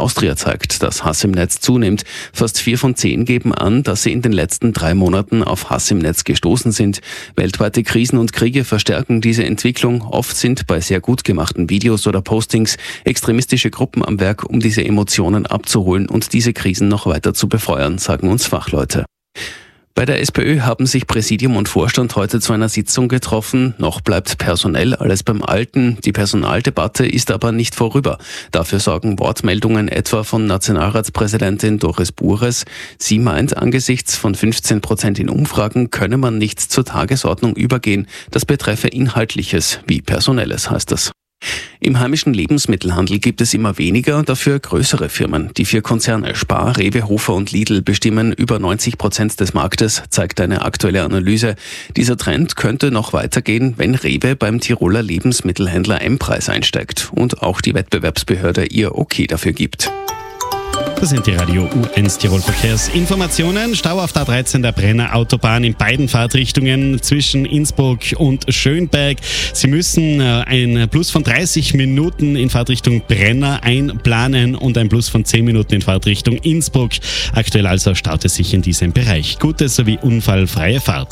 Austria zeigt, dass Hass im Netz zunimmt. Fast 4 von 10 geben an, dass sie in den letzten 3 Monaten auf Hass im Netz gestoßen sind. Weltweite Krisen und Kriege verstärken diese Entwicklung. Oft sind bei sehr gut gemachten Videos oder Postings extremistische Gruppen am Werk, um diese Emotionen abzuholen und diese Krisen noch weiter zu befeuern, sagen uns Fachleute. Bei der SPÖ haben sich Präsidium und Vorstand heute zu einer Sitzung getroffen. Noch bleibt personell alles beim Alten. Die Personaldebatte ist aber nicht vorüber. Dafür sorgen Wortmeldungen etwa von Nationalratspräsidentin Doris Bures. Sie meint, angesichts von 15% in Umfragen könne man nicht zur Tagesordnung übergehen. Das betreffe Inhaltliches wie Personelles, heißt es. Im heimischen Lebensmittelhandel gibt es immer weniger, dafür größere Firmen. Die 4 Konzerne Spar, Rewe, Hofer und Lidl bestimmen über 90% des Marktes, zeigt eine aktuelle Analyse. Dieser Trend könnte noch weitergehen, wenn Rewe beim Tiroler Lebensmittelhändler M-Preis einsteigt und auch die Wettbewerbsbehörde ihr Okay dafür gibt. Das sind die Radio U1 Tirol Verkehrsinformationen. Stau auf der A13 der Brenner Autobahn in beiden Fahrtrichtungen zwischen Innsbruck und Schönberg. Sie müssen ein Plus von 30 Minuten in Fahrtrichtung Brenner einplanen und ein Plus von 10 Minuten in Fahrtrichtung Innsbruck. Aktuell also staut es sich in diesem Bereich. Gute sowie unfallfreie Fahrt.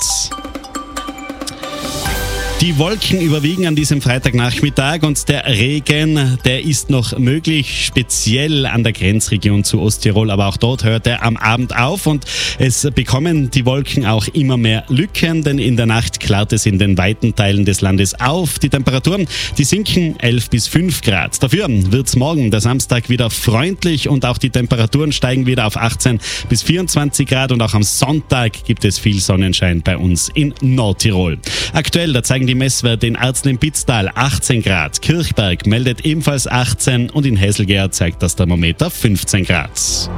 Die Wolken überwiegen an diesem Freitagnachmittag und der Regen, der ist noch möglich, speziell an der Grenzregion zu Osttirol, aber auch dort hört er am Abend auf und es bekommen die Wolken auch immer mehr Lücken, denn in der Nacht klart es in den weiten Teilen des Landes auf. Die Temperaturen, die sinken 11 bis 5 Grad. Dafür wird's morgen, der Samstag, wieder freundlich und auch die Temperaturen steigen wieder auf 18 bis 24 Grad und auch am Sonntag gibt es viel Sonnenschein bei uns in Nordtirol. Aktuell, da zeigen die Messwerte in Arzlen im Pitztal 18 Grad. Kirchberg meldet ebenfalls 18 und in Hesselgär zeigt das Thermometer 15 Grad. U1,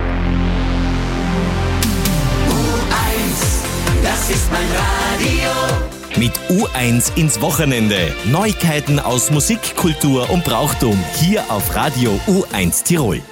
das ist mein Radio. Mit U1 ins Wochenende. Neuigkeiten aus Musik, Kultur und Brauchtum. Hier auf Radio U1 Tirol.